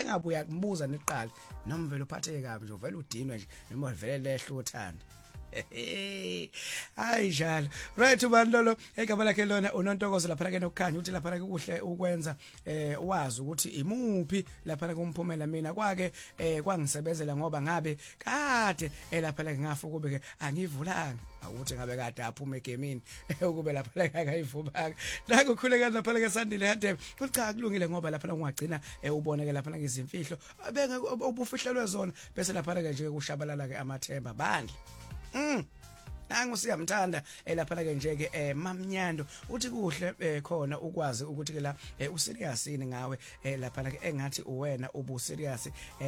engabe uyakubuza neqala noma vele uphatheke kabi nje uvela udinwe nje noma vele lehle uthanda hayi njalo right ubandlolo egama lakhe lona unontokozo lapha ke nokukhanya uthi lapha ke kuhle ukwenza wazi ukuthi imuphi lapha ke umphumela mina kwake kwangisebenzela ngoba ngabe kade lapha ke ngafa kube ke angivulanga awuthi ngabe kade aphume egemini ukube lapha ke akayivubanga la kukhuleka lapha ke Sandile Hadebe cha kulungile ngoba lapha ungagcina uboneke lapha ke izimfihlo benge obufihlelwe zona bese lapha ke nje kushabalala ke amathemba bandla nangu siyamthanda lapha ke nje ke mamnyando uthi kuhle khona ukwazi ukuthi ke la userious ini ngawe lapha ke engathi uwena ubu serious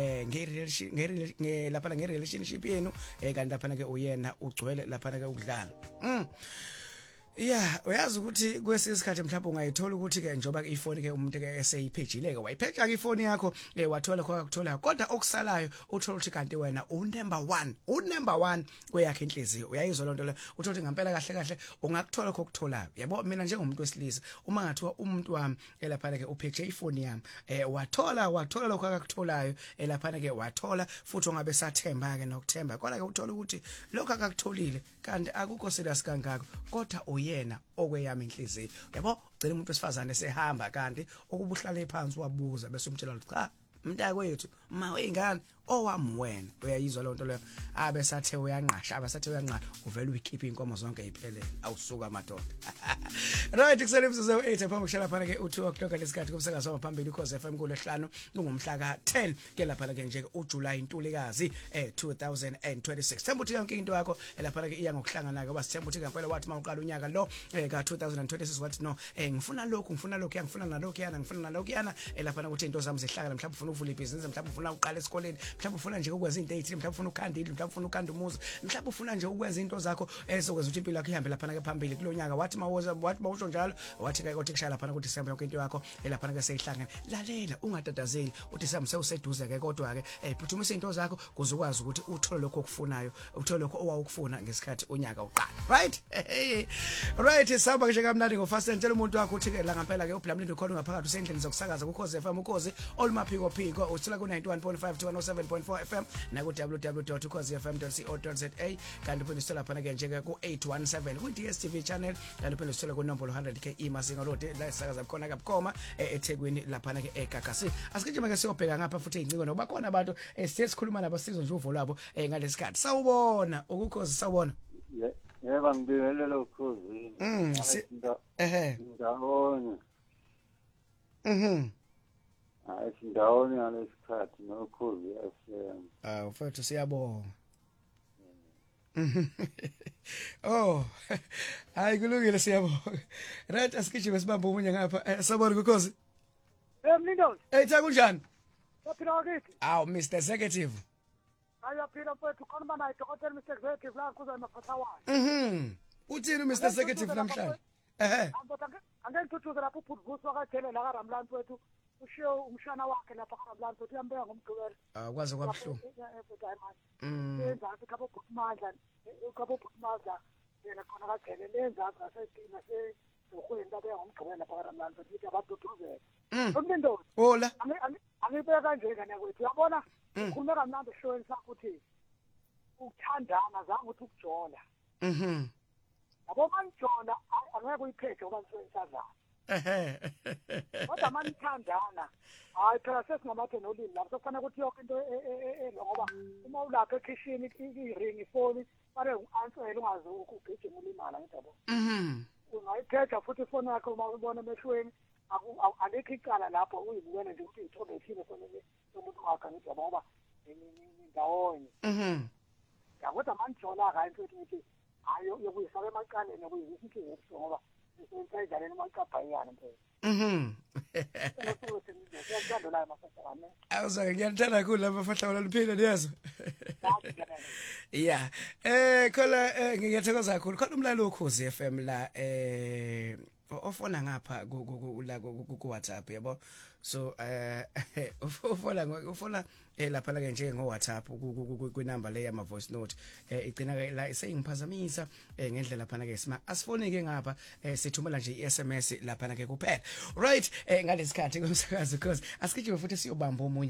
lapha nge relationship yenu kanti lapha ke uyena ugcwele lapha ke ukudlala yeah uyazi ukuthi kwesisikhathi mhlawumbe ungayithola ukuthi ke njoba ifoni ke umuntu ke eseyiphejile ke wayipheja ke ifoni yakho wathola khona ukuthola kodwa okusalayo uthola ukuthi kanti wena number 1 kweyakhe inhliziyo uyayizwa lonto le uthola ukuthi ngempela kahle kahle ungakuthola lokho okutholayo yabo mina njengomuntu wesilisa uma ngathiwa umuntu wami lapha ke upheje ifoni yami wathola lokho akakutholayo lapha ke wathola futhi ungabe sathemba ke nokuthemba kodwa ke uthola ukuthi lokho akakutholile kanti akukho serious kangako kodwa uyena okweyami inhliziyo yabo ugcina umuntu wesifazane sehamba kanti okubuhlala phansi wabuza bese umtshela ukuthi cha mntakwethu ma wengane owami wena uyayizwa lonto leyo abesathe uyanqasha uvela uyikhipha inkomo zonke iphelele awusuka madoda right kuselemzuzu 8 phambi kushala phana ke u2 o'clock lesikhathi kumsakazo waphambili ukhoze FM kulesihlanu kungumhla ka 10 ke lapha ke nje uJuly Ntulikazi 2026 themba uthi yonke into yakho lapha ke iya ngokuhlangana ke basithemba uthi ngempela wathi mawuqala unyaka lo ka 2026 wathi no ngifuna lokhu ngifuna nalokhu yana lapha ukuthi into zami zihlakala mhlawumbe ufuna ukuvula ibhizinisi mhlawumbe ufuna uqala esikoleni mhlawumbe ufuna nje ukwenza into ezithile mhlawumbe ufuna ukhandile mhlawumbe ufuna ukanda umuzi mhlawumbe ufuna nje ukwenza into zakho ezokwenza ukuthi impilo yakho ihambe lapha ke phambili kulonyaka wathi mawusho njalo wathi ke ukuthi kushaya lapha ukuthi December yonke into yakho lapha ke seyihlangene lalela ungatatazeli uthi samse useduze ke kodwa ke phuthumise into zakho kuze ukwazi ukuthi uthole lokho okufunayo uthole lokho owawukufuna ngesikhathi unyaka uqala right saba nje kamnandi ngofast entela umuntu wakho uthi ke la ngempela ke uBlamlindo khona ngaphakathi usendlini zokusakaza kuKhoze FM ukhoze olumaphiko uthola ku 91.5 to 107.4 FM na ku www.ukhozefm.co.za kanti phela sithola phana ke nje ku 817 ku DStv channel kanti phela sithola ku nombolo 100k imasinga road la sakaza khona kabukhoma eThekwini lapha ke eGagasi asikijima ke siyobheka ngapha futhi inciko noba khona abantu sesikhuluma nabo sizwe nje uvo lwabo ngalesikhathi sawubona ukukhozi sawubona yebo ngibingelela ukhozi ndawonye ndawonye ngalesikhathi nokhozi FM mfowethu siyabonga oh hayi kulungile siyabonga right asikijime sibambe umunye ngapha sabona ukhozi Mlindo cha kunjani Yaphila kithi Mr Executive Ayaphila mfowethu khona naye dokotela Mr Executive la kuza emaphatha wakhe uthini Mr Executive namhlanje angengithuthuze lapho uphuthuzo akathele la kaRamlan mfowethu ushiyo umshana wakhe lapha kaRamlan mfowethu uyambeka ngomgqibelo kwaze kwabhlungu yenza khabo phumandla yena khona kathele lenza ngasetina sedokhweni labeka ngomgqibelo lapha kaRamlan mfowethu abaduthuzela Mlindo hola angibeka kanje kana kwethu uyabona ukhuluma kamnandi eshoweni sakho uthi ukuthandana zange uthi ukujola yabo manjola angeke uyiphethe ngoba nisebenzisana kodwa manithandana hayi phela sesingamathe nolimi lapho kufanele ukuthi yonke into ngoba uma ulapha ekitchen i-ring ifoni fanele u-answele ungazi ukugijima ulimala ngiyabo ungayiphetha futhi ifoni yakho uma ubona emehlweni alikho icala lapho uyibukele nje ukuthi ithombe ethile sonke somuntu wakhe ngiyabo ngoba ndawonye kodwa manijola hayi mfowethu hayo yokuyifaka emaqaleni yokuyizisa inkinga ebuso ngoba isentayidlaleni macabhayana mfowethu awuzake ngiyathanda kakhulu lapha fahla luphile niyazo yeah khola ngiyathokoza kakhulu khona umlalo wokhozi FM la ofona ngapha ku WhatsApp yabo so ufona lapha ke nje ngo WhatsApp ku number le yama voice note igcina ke la seyingiphazamisa ngendlela lapha ke sima asifone ke ngapha sithumela nje iSMS lapha ke kuphela right ngalesikhathi komsakazo because asikijime futhi siyobamba umunye